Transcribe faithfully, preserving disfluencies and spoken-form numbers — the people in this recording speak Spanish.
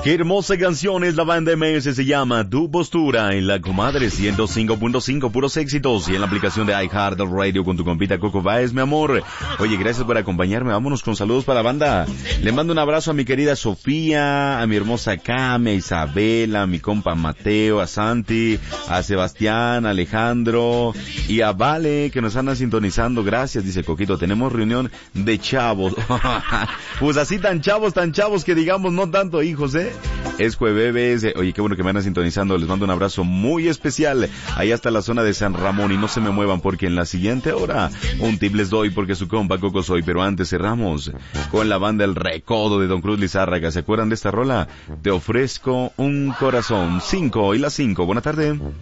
Qué hermosa canción es la banda M S, se llama Tu Postura en la Comadre ciento cinco punto cinco, puros éxitos, y en la aplicación de iHeartRadio con tu compita Coco Baez, mi amor. Oye, gracias por acompañarme, vámonos con saludos para la banda. Le mando un abrazo a mi querida Sofía, a mi hermosa Came, a Isabela, a mi compa Mateo, a Santi, a Sebastián, a Alejandro y a Vale, que nos andan sintonizando. Gracias, dice Coquito, tenemos reunión de chavos. Pues así tan chavos, tan chavos que digamos no tanto hijos, ¿eh? Es jueves, oye, qué bueno que me andan sintonizando, les mando un abrazo muy especial, ahí hasta la zona de San Ramón, y no se me muevan porque en la siguiente hora un tip les doy porque su compa Coco soy, pero antes cerramos con la banda El Recodo de Don Cruz Lizárraga. ¿Se acuerdan de esta rola? Te ofrezco un corazón. Cinco y las cinco, buena tarde.